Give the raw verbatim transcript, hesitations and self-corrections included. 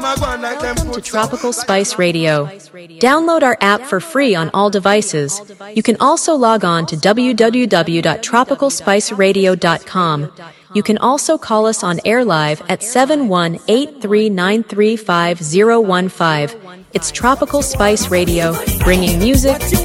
Welcome to Tropical Spice Radio. Download our app for free on all devices. You can also log on to w w w dot tropical spice radio dot com. You can also call us on air live at seven one eight three nine three five zero one five. It's Tropical Spice Radio, bringing music,